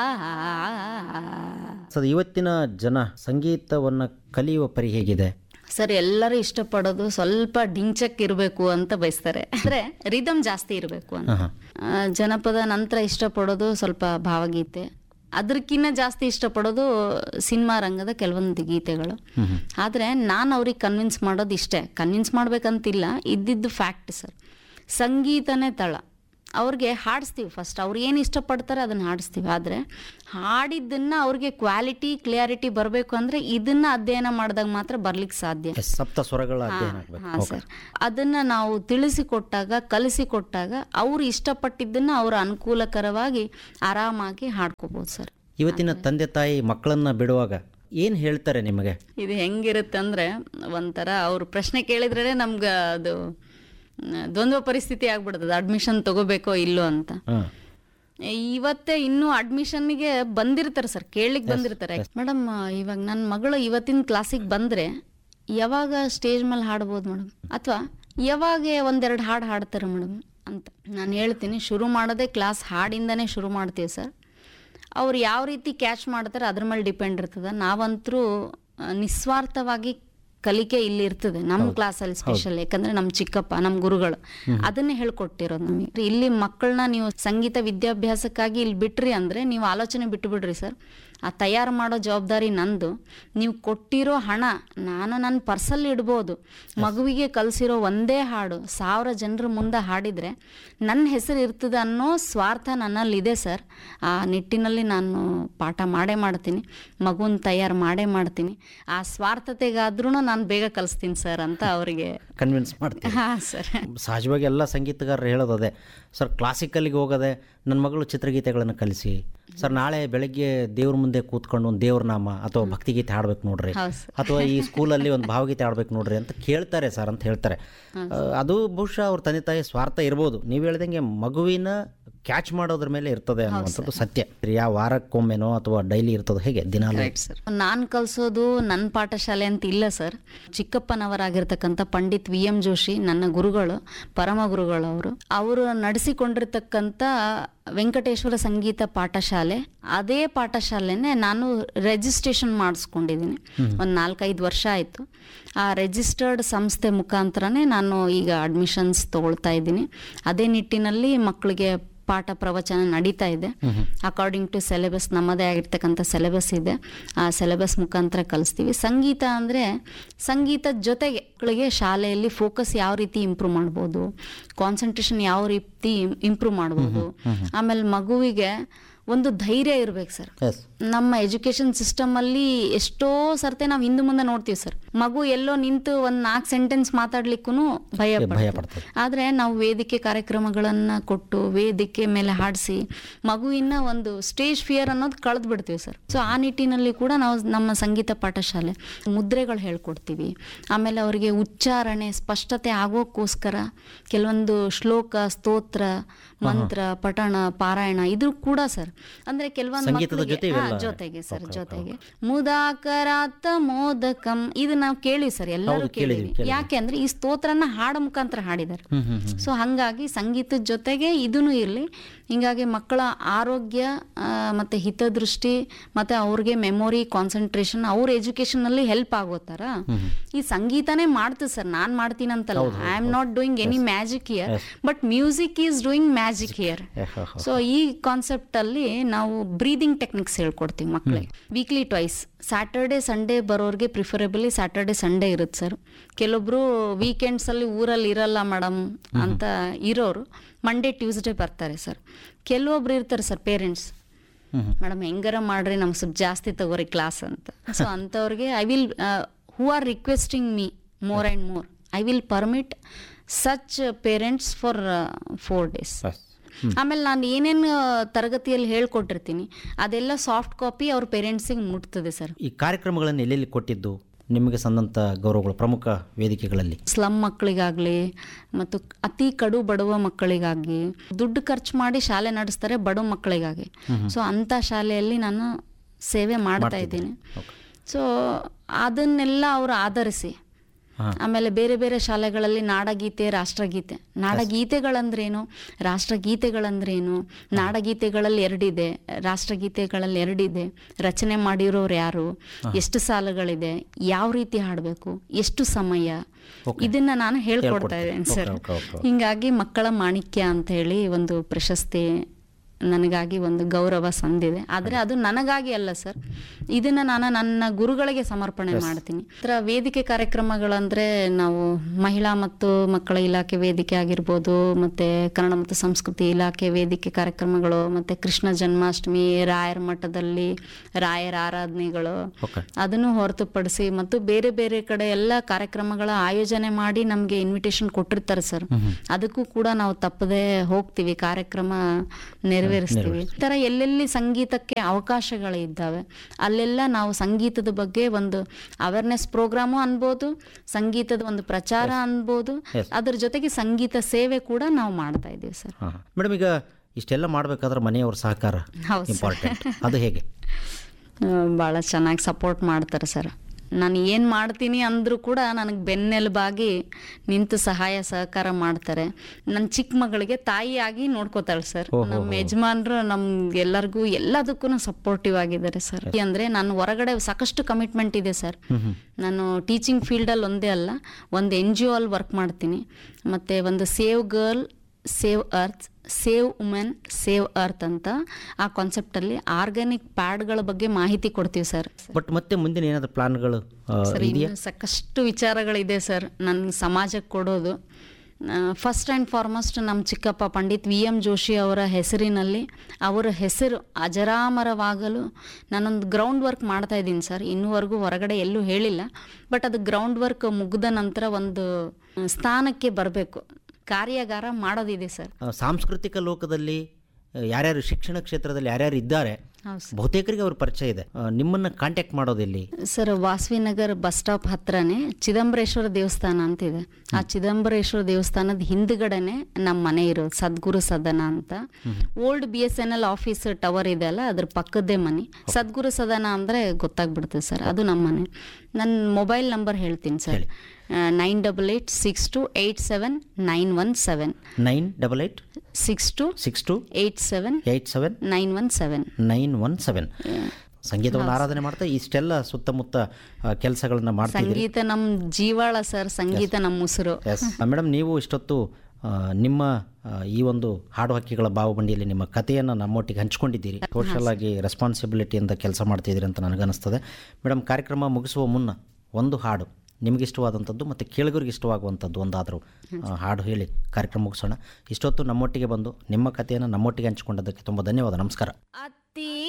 Sir, ಇವತ್ತಿನ ಜನ ಸಂಗೀತವನ್ನು ಕಲಿಯುವ ಪರಿ ಹೇಗಿದೆ? ಸರ್, ಎಲ್ಲರೂ ಇಷ್ಟಪಡೋದು ಸ್ವಲ್ಪ ಡಿಂಚಕ್ ಇರಬೇಕು ಅಂತ ಬಯಸ್ತಾರೆ, ಅಂದ್ರೆ ರಿದಮ್ ಜಾಸ್ತಿ ಇರಬೇಕು ಅಂತ. ಜನಪದ ನಂತರ ಇಷ್ಟಪಡೋದು ಸ್ವಲ್ಪ ಭಾವಗೀತೆ, ಅದಕ್ಕಿಂತ ಜಾಸ್ತಿ ಇಷ್ಟಪಡೋದು ಸಿನಿಮಾ ರಂಗದ ಕೆಲವೊಂದು ಗೀತೆಗಳು. ಆದರೆ ನಾನು ಅವ್ರಿಗೆ ಕನ್ವಿನ್ಸ್ ಮಾಡೋದು ಇಷ್ಟೇ, ಕನ್ವಿನ್ಸ್ ಮಾಡ್ಬೇಕಂತಿಲ್ಲ, ಇದ್ದಿದ್ದು ಫ್ಯಾಕ್ಟ್ ಸರ್. ಸಂಗೀತನೇ ತಳ. ಅವ್ರಿಗೆ ಹಾಡಿಸ್ತೀವಿ, ಫಸ್ಟ್ ಅವ್ರು ಏನು ಇಷ್ಟಪಡ್ತಾರೆ ಅದನ್ನು ಹಾಡಿಸ್ತೀವಿ. ಆದರೆ ಹಾಡಿದ್ದನ್ನು ಅವ್ರಿಗೆ ಕ್ವಾಲಿಟಿ ಕ್ಲಿಯಾರಿಟಿ ಬರಬೇಕು ಅಂದರೆ ಇದನ್ನು ಅಧ್ಯಯನ ಮಾಡಿದಾಗ ಮಾತ್ರ ಬರ್ಲಿಕ್ಕೆ ಸಾಧ್ಯ. ಸಪ್ತ ಸ್ವರಗಳ ಅಧ್ಯಯನ ಆಗಬೇಕು. ಹಾಂ ಸರ್, ಅದನ್ನು ನಾವು ತಿಳಿಸಿಕೊಟ್ಟಾಗ, ಕಲಿಸಿಕೊಟ್ಟಾಗ ಅವ್ರು ಇಷ್ಟಪಟ್ಟಿದ್ದನ್ನು ಅವರ ಅನುಕೂಲಕರವಾಗಿ ಆರಾಮಾಗಿ ಹಾಡ್ಕೋಬೋದು ಸರ್. ಇವತ್ತಿನ ತಂದೆ ತಾಯಿ ಮಕ್ಕಳನ್ನ ಬಿಡುವಾಗ ಏನು ಹೇಳ್ತಾರೆ ನಿಮಗೆ? ಇದು ಹೆಂಗಿರುತ್ತೆ ಅಂದರೆ, ಒಂಥರ ಅವ್ರು ಪ್ರಶ್ನೆ ಕೇಳಿದ್ರೇ ನಮ್ಗೆ ಅದು ದ್ವಂದ್ವ ಪರಿಸ್ಥಿತಿ ಆಗ್ಬಿಡ್ತದೆ, ಅಡ್ಮಿಷನ್ ತಗೋಬೇಕೋ ಇಲ್ಲೋ ಅಂತ. ಇವತ್ತೇ ಇನ್ನೂ ಅಡ್ಮಿಷನ್ಗೆ ಬಂದಿರ್ತಾರೆ ಸರ್, ಕೇಳಲಿಕ್ಕೆ ಬಂದಿರ್ತಾರೆ. ಮೇಡಮ್, ಇವಾಗ ನನ್ನ ಮಗಳು ಇವತ್ತಿನ ಕ್ಲಾಸಿಗೆ ಬಂದರೆ ಯಾವಾಗ ಸ್ಟೇಜ್ ಮೇಲೆ ಹಾಡ್ಬೋದು ಮೇಡಮ್, ಅಥವಾ ಯಾವಾಗ ಒಂದೆರಡು ಹಾಡು ಹಾಡ್ತಾರೆ ಮೇಡಮ್ ಅಂತ ನಾನು ಹೇಳ್ತೀನಿ. ಶುರು ಮಾಡೋದೇ ಕ್ಲಾಸ್ ಹಾಡಿಂದನೇ ಶುರು ಮಾಡ್ತೀವಿ ಸರ್. ಅವ್ರು ಯಾವ ರೀತಿ ಕ್ಯಾಚ್ ಮಾಡ್ತಾರೆ ಅದ್ರ ಮೇಲೆ ಡಿಪೆಂಡ್ ಇರ್ತದೆ. ನಾವಂತರೂ ನಿಸ್ವಾರ್ಥವಾಗಿ ಕಲಿಕೆ ಇಲ್ಲಿ ಇರ್ತದೆ ನಮ್ಮ ಕ್ಲಾಸಲ್ಲಿ ಸ್ಪೆಷಲ್. ಯಾಕಂದ್ರೆ ನಮ್ಮ ಚಿಕ್ಕಪ್ಪ, ನಮ್ಮ ಗುರುಗಳು ಅದನ್ನೇ ಹೇಳ್ಕೊಟ್ಟಿರೋದು ನಮಗೆ. ಇಲ್ಲಿ ಮಕ್ಕಳನ್ನ ನೀವು ಸಂಗೀತ ವಿದ್ಯಾಭ್ಯಾಸಕ್ಕಾಗಿ ಇಲ್ಲಿ ಬಿಟ್ರಿ ಅಂದ್ರೆ ನೀವು ಆಲೋಚನೆ ಬಿಟ್ಟು ಬಿಡ್ರಿ ಸರ್. ಆ ತಯಾರು ಮಾಡೋ ಜವಾಬ್ದಾರಿ ನಂದು. ನೀವು ಕೊಟ್ಟಿರೋ ಹಣ ನಾನು ನನ್ನ ಪರ್ಸಲ್ಲಿ ಇಡ್ಬೋದು. ಮಗುವಿಗೆ ಕಲಿಸಿರೋ ಒಂದೇ ಹಾಡು 1000 ಜನರ ಮುಂದೆ ಹಾಡಿದರೆ ನನ್ನ ಹೆಸರು ಇರ್ತದೆ ಅನ್ನೋ ಸ್ವಾರ್ಥ ನನ್ನಲ್ಲಿದೆ ಸರ್. ಆ ನಿಟ್ಟಿನಲ್ಲಿ ನಾನು ಪಾಠ ಮಾಡೇ ಮಾಡ್ತೀನಿ, ಮಗುನ ತಯಾರು ಮಾಡೇ ಮಾಡ್ತೀನಿ. ಆ ಸ್ವಾರ್ಥತೆಗಾದ್ರೂ ನಾನು ಬೇಗ ಕಲಿಸ್ತೀನಿ ಸರ್ ಅಂತ ಅವರಿಗೆ ಕನ್ವಿನ್ಸ್ ಮಾಡ್ತೀನಿ. ಹಾಂ ಸರ್. ಸಹಜವಾಗಿ ಎಲ್ಲ ಸಂಗೀತಗಾರರು ಹೇಳೋದು ಅದೇ ಸರ್, ಕ್ಲಾಸಿಕಲ್ಲಿಗೆ ಹೋಗೋದೆ ನನ್ನ ಮಗಳು ಚಿತ್ರಗೀತೆಗಳನ್ನು ಕಲಿಸಿ ಸರ್. ನಾಳೆ ಬೆಳಗ್ಗೆ ದೇವ್ರ ಮುಂದೆ ಕೂತ್ಕೊಂಡು ಒಂದು ದೇವ್ರ ನಾಮ ಅಥವಾ ಭಕ್ತಿಗೀತೆ ಹಾಡ್ಬೇಕು ನೋಡ್ರಿ, ಅಥವಾ ಈ ಸ್ಕೂಲಲ್ಲಿ ಒಂದು ಭಾವಗೀತೆ ಹಾಡ್ಬೇಕು ನೋಡ್ರಿ ಅಂತ ಕೇಳ್ತಾರೆ ಸರ್ ಅಂತ ಹೇಳ್ತಾರೆ. ಅದು ಬಹುಶಃ ಅವ್ರ ತಂದೆ ತಾಯಿ ಸ್ವಾರ್ಥ ಇರ್ಬೋದು. ನೀವು ಹೇಳ್ದಂಗೆ ಮಗುವಿನ ಕ್ಯಾಚ್ ಮಾಡೋದ್ರ ಮೇಲೆ ಇರ್ತದೆ ಅನ್ನುವಂಥದ್ದು ಸತ್ಯ. ಯಾವ ವಾರಕ್ಕೊಮ್ಮೆನೋ ಅಥವಾ ಡೈಲಿ ಇರ್ತದೋ ಹೇಗೆ ದಿನಾಲೂ? ನಾನು ಕಲಿಸೋದು ನನ್ನ ಪಾಠಶಾಲೆ ಅಂತ ಇಲ್ಲ ಸರ್. ಚಿಕ್ಕಪ್ಪನವರಾಗಿರ್ತಕ್ಕಂಥ ಪಂಡಿತ್ VM ಜೋಶಿ ನನ್ನ ಗುರುಗಳು, ಪರಮ ಗುರುಗಳು. ಅವರು ನಡೆಸಿಕೊಂಡಿರ್ತಕ್ಕಂಥ ವೆಂಕಟೇಶ್ವರ ಸಂಗೀತ ಪಾಠಶಾಲೆ, ಅದೇ ಪಾಠಶಾಲೆನೇ ನಾನು ರಿಜಿಸ್ಟ್ರೇಷನ್ ಮಾಡಿಸ್ಕೊಂಡಿದ್ದೀನಿ. ಒಂದು 4-5 ವರ್ಷ ಆಯಿತು. ಆ ರಿಜಿಸ್ಟರ್ಡ್ ಸಂಸ್ಥೆ ಮುಖಾಂತರನೇ ನಾನು ಈಗ ಅಡ್ಮಿಷನ್ಸ್ ತಗೊಳ್ತಾ ಇದ್ದೀನಿ. ಅದೇ ನಿಟ್ಟಿನಲ್ಲಿ ಮಕ್ಕಳಿಗೆ ಪಾಠ ಪ್ರವಚನ ನಡೀತಾ ಇದೆ. ಅಕಾರ್ಡಿಂಗ್ ಟು ಸಿಲೆಬಸ್, ನಮ್ಮದೇ ಆಗಿರ್ತಕ್ಕಂಥ ಸಿಲೆಬಸ್ ಇದೆ. ಆ ಸಿಲೆಬಸ್ ಮುಖಾಂತರ ಕಲಿಸ್ತೀವಿ. ಸಂಗೀತ ಅಂದರೆ ಸಂಗೀತದ ಜೊತೆಗೆ ಮಕ್ಕಳಿಗೆ ಶಾಲೆಯಲ್ಲಿ ಫೋಕಸ್ ಯಾವ ರೀತಿ ಇಂಪ್ರೂವ್ ಮಾಡ್ಬೋದು, ಕಾನ್ಸಂಟ್ರೇಷನ್ ಯಾವ ರೀತಿ ಇಂಪ್ರೂವ್ ಮಾಡ್ಬೋದು, ಆಮೇಲೆ ಮಗುವಿಗೆ ಒಂದು ಧೈರ್ಯ ಇರ್ಬೇಕು ಸರ್. ನಮ್ಮ ಎಜುಕೇಶನ್ ಸಿಸ್ಟಮ್ ಅಲ್ಲಿ ಎಷ್ಟೋ ಸರ್ತೆ ನಾವು ಹಿಂದೆ ಮುಂದೆ ನೋಡ್ತೀವಿ ಸರ್. ಮಗು ಎಲ್ಲೋ ನಿಂತು ಒಂದು 4 ಸೆಂಟೆನ್ಸ್ ಮಾತಾಡ್ಲಿಕ್ಕೂ ಭಯ ಪಡ್ತದೆ. ಆದ್ರೆ ನಾವು ವೇದಿಕೆ ಕಾರ್ಯಕ್ರಮಗಳನ್ನ ಕೊಟ್ಟು ವೇದಿಕೆ ಮೇಲೆ ಹಾಡಿಸಿ ಮಗುವಿನ ಒಂದು ಸ್ಟೇಜ್ ಫಿಯರ್ ಅನ್ನೋದು ಕಳೆದು ಬಿಡ್ತೀವಿ ಸರ್. ಸೊ ಆ ನಿಟ್ಟಿನಲ್ಲಿ ಕೂಡ ನಾವು ನಮ್ಮ ಸಂಗೀತ ಪಾಠಶಾಲೆ ಮುದ್ರೆಗಳು ಹೇಳ್ಕೊಡ್ತೀವಿ. ಆಮೇಲೆ ಅವರಿಗೆ ಉಚ್ಚಾರಣೆ ಸ್ಪಷ್ಟತೆ ಆಗೋಕ್ಕೋಸ್ಕರ ಕೆಲವೊಂದು ಶ್ಲೋಕ, ಸ್ತೋತ್ರ, ಮಂತ್ರ, ಪಠಣ, ಪಾರಾಯಣ ಇದು ಕೂಡ ಸರ್. ಅಂದ್ರೆ ಕೆಲವೊಂದು ಜೊತೆಗೆ ಸರ್, ಜೊತೆಗೆ ಮುದಾಕರಾತ ಮೋದಕಂ ಇದು ನಾವು ಕೇಳಿವಿ ಸರ್, ಎಲ್ಲರೂ ಕೇಳಿವಿ. ಯಾಕೆ ಅಂದ್ರೆ ಈ ಸ್ತೋತ್ರನ ಹಾಡ ಮುಖಾಂತರ ಹಾಡಿದ್ದಾರೆ. ಸೊ ಹಂಗಾಗಿ ಸಂಗೀತದ ಜೊತೆಗೆ ಇದನ್ನು ಇರ್ಲಿ. ಹಿಂಗಾಗಿ ಮಕ್ಕಳ ಆರೋಗ್ಯ ಮತ್ತೆ ಹಿತದೃಷ್ಟಿ ಮತ್ತೆ ಅವ್ರಿಗೆ ಮೆಮೊರಿ, ಕಾನ್ಸಂಟ್ರೇಷನ್, ಅವ್ರ ಎಜುಕೇಶನ್ ಅಲ್ಲಿ ಹೆಲ್ಪ್ ಆಗೋ ತರ ಈ ಸಂಗೀತನೇ ಮಾಡ್ತದೆ ಸರ್. ನಾನ್ ಮಾಡ್ತೀನಿ ಅಂತಲ್ಲ, I am not doing any magic here, but music is doing magic here. So ಈ ಕಾನ್ಸೆಪ್ಟ್ ಅಲ್ಲಿ ನಾವು ಬ್ರೀದಿಂಗ್ ಟೆಕ್ನಿಕ್ಸ್ ಹೇಳ್ಕೊಡ್ತೀವಿ ಮಕ್ಕಳಿಗೆ. Weekly twice, Saturday Sunday ಬರೋರಿಗೆ preferably Saturday Sunday ಇರುತ್ತೆ ಸರ್. ಕೆಲವೊಬ್ರು ವೀಕೆಂಡ್ಸ್ ಅಲ್ಲಿ ಊರಲ್ಲಿ ಇರಲ್ಲ ಮೇಡಮ್ ಅಂತ ಇರೋರು ಮಂಡೇ ಟ್ಯೂಸ್ಡೇ ಬರ್ತಾರೆ ಸರ್. ಕೆಲವೊಬ್ರು ಇರ್ತಾರೆ ಸರ್ ಪೇರೆಂಟ್ಸ್, ಮೇಡಮ್ ಹೆಂಗಾರ ಮಾಡ್ರಿ ನಮ್ಗೆ ಸ್ವಲ್ಪ ಜಾಸ್ತಿ ತಗೋರಿ ಕ್ಲಾಸ್ ಅಂತ. ಸೊ ಅಂಥವ್ರಿಗೆ I will who are requesting me more and more, I will permit such parents for 4 days. ಆಮೇಲೆ ನಾನು ಏನೇನು ತರಗತಿಯಲ್ಲಿ ಹೇಳ್ಕೊಟ್ಟಿರ್ತೀನಿ ಅದೆಲ್ಲ ಸಾಫ್ಟ್ ಕಾಪಿ ಅವ್ರ ಪೇರೆಂಟ್ಸಿಗೆ ಮುಟ್ತದೆ ಸರ್. ಈ ಕಾರ್ಯಕ್ರಮಗಳನ್ನು ಎಲ್ಲೆಲ್ಲಿ ಕೊಟ್ಟಿದ್ದು ನಿಮಗೆ ಸಂದಂಥ ಗೌರವಗಳು ಪ್ರಮುಖ ವೇದಿಕೆಗಳಲ್ಲಿ? ಸ್ಲಮ್ ಮಕ್ಕಳಿಗಾಗಲಿ ಮತ್ತು ಅತಿ ಕಡು ಬಡವ ಮಕ್ಕಳಿಗಾಗಿ ದುಡ್ಡು ಖರ್ಚು ಮಾಡಿ ಶಾಲೆ ನಡೆಸ್ತಾರೆ, ಬಡವ ಮಕ್ಕಳಿಗಾಗಿ. ಸೊ ಅಂಥ ಶಾಲೆಯಲ್ಲಿ ನಾನು ಸೇವೆ ಮಾಡ್ತಾ ಇದ್ದೀನಿ. ಸೊ ಅದನ್ನೆಲ್ಲ ಅವರು ಆಧರಿಸಿ ಆಮೇಲೆ ಬೇರೆ ಬೇರೆ ಶಾಲೆಗಳಲ್ಲಿ ನಾಡಗೀತೆ, ರಾಷ್ಟ್ರಗೀತೆ. ನಾಡಗೀತೆಗಳಂದ್ರೇನು, ರಾಷ್ಟ್ರಗೀತೆಗಳಂದ್ರೇನು, ನಾಡಗೀತೆಗಳಲ್ಲಿ ಎರಡಿದೆ, ರಾಷ್ಟ್ರಗೀತೆಗಳಲ್ಲಿ ಎರಡಿದೆ, ರಚನೆ ಮಾಡಿರೋರು ಯಾರು, ಎಷ್ಟು ಸಾಲುಗಳಿದೆ, ಯಾವ ರೀತಿ ಹಾಡಬೇಕು, ಎಷ್ಟು ಸಮಯ, ಇದನ್ನ ನಾನು ಹೇಳ್ಕೊಡ್ತಾ ಇದ್ದೇನೆ ಸರ್. ಹಿಂಗಾಗಿ ಮಕ್ಕಳ ಮಾಣಿಕ್ಯ ಅಂತ ಹೇಳಿ ಒಂದು ಪ್ರಶಸ್ತಿ ನನಗಾಗಿ ಒಂದು ಗೌರವ ಸಂದಿದೆ. ಆದರೆ ಅದು ನನಗಾಗಿ ಅಲ್ಲ ಸರ್, ಇದನ್ನು ನಾನು ನನ್ನ ಗುರುಗಳಿಗೆ ಸಮರ್ಪಣೆ ಮಾಡ್ತೀನಿ. ಇದರ ವೇದಿಕೆ ಕಾರ್ಯಕ್ರಮಗಳಂದರೆ ನಾವು ಮಹಿಳಾ ಮತ್ತು ಮಕ್ಕಳ ಇಲಾಖೆ ವೇದಿಕೆ ಆಗಿರ್ಬೋದು, ಮತ್ತು ಕನ್ನಡ ಮತ್ತು ಸಂಸ್ಕೃತಿ ಇಲಾಖೆ ವೇದಿಕೆ ಕಾರ್ಯಕ್ರಮಗಳು, ಮತ್ತು ಕೃಷ್ಣ ಜನ್ಮಾಷ್ಟಮಿ, ರಾಯರ ಮಠದಲ್ಲಿ ರಾಯರ ಆರಾಧನೆಗಳು, ಅದನ್ನು ಹೊರತುಪಡಿಸಿ ಮತ್ತು ಬೇರೆ ಬೇರೆ ಕಡೆ ಎಲ್ಲ ಕಾರ್ಯಕ್ರಮಗಳ ಆಯೋಜನೆ ಮಾಡಿ ನಮಗೆ ಇನ್ವಿಟೇಷನ್ ಕೊಟ್ಟಿರ್ತಾರೆ ಸರ್. ಅದಕ್ಕೂ ಕೂಡ ನಾವು ತಪ್ಪದೆ ಹೋಗ್ತೀವಿ, ಕಾರ್ಯಕ್ರಮ ನೆರವೇರಿಸ್ತೀವಿ. ಈ ಥರ ಎಲ್ಲೆಲ್ಲಿ ಸಂಗೀತಕ್ಕೆ ಅವಕಾಶಗಳಿದ್ದಾವೆ ಅಲ್ಲೆಲ್ಲ ನಾವು ಸಂಗೀತದ ಬಗ್ಗೆ ಒಂದು ಅವೇರ್ನೆಸ್ ಪ್ರೋಗ್ರಾಮು ಅನ್ಬೋದು, ಸಂಗೀತದ ಒಂದು ಪ್ರಚಾರ ಅನ್ಬೋದು, ಅದ್ರ ಜೊತೆಗೆ ಸಂಗೀತ ಸೇವೆ ಕೂಡ ನಾವು ಮಾಡ್ತಾ ಇದ್ದೀವಿ ಸರ್. ಮೇಡಮ್, ಈಗ ಇಷ್ಟೆಲ್ಲ ಮಾಡಬೇಕಾದ್ರೆ ಮನೆಯವ್ರ ಸಹಕಾರ ಇಂಪಾರ್ಟೆಂಟ್, ಅದು ಹೇಗೆ? ಭಾಳ ಚೆನ್ನಾಗಿ ಸಪೋರ್ಟ್ ಮಾಡ್ತಾರೆ ಸರ್. ನಾನು ಏನು ಮಾಡ್ತೀನಿ ಅಂದರೂ ಕೂಡ ನನಗೆ ಬೆನ್ನೆಲುಬಾಗಿ ನಿಂತು ಸಹಾಯ ಸಹಕಾರ ಮಾಡ್ತಾರೆ. ನನ್ನ ಚಿಕ್ಕ ಮಗಳಿಗೆ ತಾಯಿಯಾಗಿ ನೋಡ್ಕೋತಾಳೆ ಸರ್. ನಮ್ಮ ಯಜಮಾನ್ರು ನಮ್ಗೆಲ್ಲರಿಗೂ ಎಲ್ಲದಕ್ಕೂ ಸಪೋರ್ಟಿವ್ ಆಗಿದ್ದಾರೆ ಸರ್. ಅಂದರೆ ನಾನು ಹೊರಗಡೆ ಸಾಕಷ್ಟು ಕಮಿಟ್ಮೆಂಟ್ ಇದೆ ಸರ್. ನಾನು ಟೀಚಿಂಗ್ ಫೀಲ್ಡಲ್ಲಿ ಒಂದೇ ಅಲ್ಲ, ಒಂದು NGO ಅಲ್ಲಿ ವರ್ಕ್ ಮಾಡ್ತೀನಿ, ಮತ್ತು ಒಂದು save girl save earth, save women save earth ಅಂತ ಆ ಕಾನ್ಸೆಪ್ಟಲ್ಲಿ ಆರ್ಗ್ಯಾನಿಕ್ ಪ್ಯಾಡ್ಗಳ ಬಗ್ಗೆ ಮಾಹಿತಿ ಕೊಡ್ತೀವಿ ಸರ್. ಬಟ್ ಮತ್ತೆ ಮುಂದಿನ ಏನಾದರೂ ಪ್ಲಾನ್ಗಳು ಸರ್? ಸಾಕಷ್ಟು ವಿಚಾರಗಳಿದೆ ಸರ್ ನನ್ನ ಸಮಾಜಕ್ಕೆ ಕೊಡೋದು. ಫಸ್ಟ್ ಆ್ಯಂಡ್ ಫಾರ್ಮೋಸ್ಟ್ ನಮ್ಮ ಚಿಕ್ಕಪ್ಪ ಪಂಡಿತ್ VM ಜೋಶಿ ಅವರ ಹೆಸರಿನಲ್ಲಿ, ಅವರ ಹೆಸರು ಅಜರಾಮರವಾಗಲು ನಾನೊಂದು ಗ್ರೌಂಡ್ ವರ್ಕ್ ಮಾಡ್ತಾ ಇದ್ದೀನಿ ಸರ್. ಇನ್ನೂವರೆಗೂ ಹೊರಗಡೆ ಎಲ್ಲೂ ಹೇಳಿಲ್ಲ, ಬಟ್ ಅದು ಗ್ರೌಂಡ್ ವರ್ಕ್ ಮುಗಿದ ನಂತರ ಒಂದು ಸ್ಥಾನಕ್ಕೆ ಬರಬೇಕು, ಕಾರ್ಯಾಗಾರ ಮಾಡೋದಿದೆ ಸರ್. ಸಾಂಸ್ಕೃತಿಕ ಲೋಕದಲ್ಲಿ ಯಾರ್ಯಾರು, ಶಿಕ್ಷಣ ಕ್ಷೇತ್ರದಲ್ಲಿ ಯಾರ್ಯಾರು ಇದ್ದಾರೆ ಬಹುತೇಕರಿಗೆ ಅವ್ರ ಪರಿಚಯ ಇದೆ. ನಿಮ್ಮನ್ನ ಕಾಂಟ್ಯಾಕ್ಟ್ ಮಾಡೋದಿಲ್ಲಿ ಸರ್? ವಾಸವಿನಗರ್ ಬಸ್ ಸ್ಟಾಪ್ ಹತ್ರನೇ ಚಿದಂಬರೇಶ್ವರ ದೇವಸ್ಥಾನ ಅಂತಿದೆ. ಆ ಚಿದಂಬರೇಶ್ವರ ದೇವಸ್ಥಾನದ ಹಿಂದ್ಗಡೆನೆ ನಮ್ಮ ಮನೆ ಇರೋದು, ಸದ್ಗುರು ಸದನ ಅಂತ. ಓಲ್ಡ್ BSNL ಆಫೀಸ್ ಟವರ್ ಇದೆ ಅಲ್ಲ, ಅದ್ರ ಪಕ್ಕದ್ದೇ ಮನೆ. ಸದ್ಗುರು ಸದನ ಅಂದರೆ ಗೊತ್ತಾಗ್ಬಿಡ್ತದೆ ಸರ್, ಅದು ನಮ್ಮ ಮನೆ. ನನ್ನ ಮೊಬೈಲ್ ನಂಬರ್ ಹೇಳ್ತೀನಿ ಸರ್, 9862879117. 986267879117. ಸಂಗೀತವನ್ನು ಆರಾಧನೆ ಮಾಡ್ತಾ ಇಷ್ಟೆಲ್ಲ ಸುತ್ತಮುತ್ತ ಕೆಲಸಗಳನ್ನ ಮಾಡ್ತಾ ಸಂಗೀತ ನಮ್ಮ ಜೀವಾಳ ಸರ್, ಸಂಗೀತ ನಮ್ಮ ಉಸಿರು. ಮೇಡಮ್, ನೀವು ಇಷ್ಟೊತ್ತು ನಿಮ್ಮ ಈ ಒಂದು ಹಾಡು ಹಕ್ಕಿಗಳ ಬಾವುಬಂಡಿಯಲ್ಲಿ ನಿಮ್ಮ ಕಥೆಯನ್ನು ನಮ್ಮೊಟ್ಟಿಗೆ ಹಂಚ್ಕೊಂಡಿದ್ದೀರಿ. ಸೋಷಲ್ ಆಗಿ ರೆಸ್ಪಾನ್ಸಿಬಿಲಿಟಿಯಿಂದ ಕೆಲಸ ಮಾಡ್ತಿದ್ದೀರಿ ಅಂತ ನನಗನ್ನಿಸ್ತದೆ. ಮೇಡಮ್, ಕಾರ್ಯಕ್ರಮ ಮುಗಿಸುವ ಮುನ್ನ ಒಂದು ಹಾಡು ನಿಮಗಿಷ್ಟವಾದಂಥದ್ದು ಮತ್ತು ಕೇಳುಗರಿಗೆ ಇಷ್ಟವಾಗುವಂಥದ್ದು ಒಂದಾದರೂ ಹಾಡು ಹೇಳಿ ಕಾರ್ಯಕ್ರಮ ಮುಗಿಸೋಣ. ಇಷ್ಟೊತ್ತು ನಮ್ಮೊಟ್ಟಿಗೆ ಬಂದು ನಿಮ್ಮ ಕಥೆಯನ್ನು ನಮ್ಮೊಟ್ಟಿಗೆ ಹಂಚಿಕೊಂಡದಕ್ಕೆ ತುಂಬ ಧನ್ಯವಾದ. ನಮಸ್ಕಾರ.